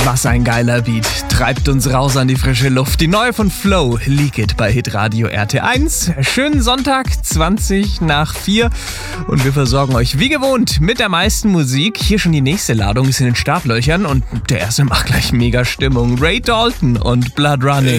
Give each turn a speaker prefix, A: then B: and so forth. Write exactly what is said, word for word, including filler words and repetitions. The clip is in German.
A: Was ein geiler Beat. Treibt uns raus an die frische Luft. Die neue von Flow, Leak It bei Hitradio R T eins. Schönen Sonntag, zwanzig nach vier. Und wir versorgen euch wie gewohnt mit der meisten Musik. Hier schon die nächste Ladung ist in den Startlöchern. Und der erste macht gleich mega Stimmung. Ray Dalton und Blood Running.